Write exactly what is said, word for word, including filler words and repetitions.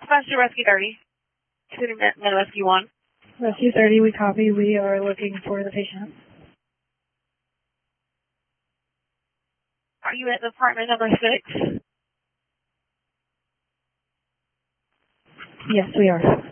fast to Rescue thirty? To the Med Rescue one. Rescue thirty, we copy. We are looking for the patient. Are you at apartment number six? Yes, we are.